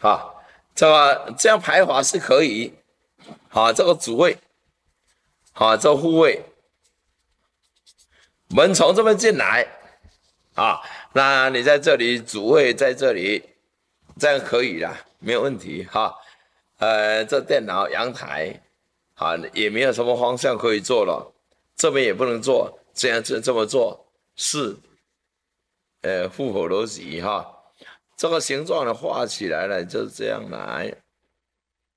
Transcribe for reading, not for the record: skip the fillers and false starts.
哈，这样排法是可以，好，这个主位，好，这护卫，门从这边进来，啊，那你在这里主位在这里，这样可以啦，没有问题哈。这电脑阳台，啊，也没有什么方向可以做了，这边也不能做，这么做是符合逻辑哈。这个形状呢画起来了就是这样来。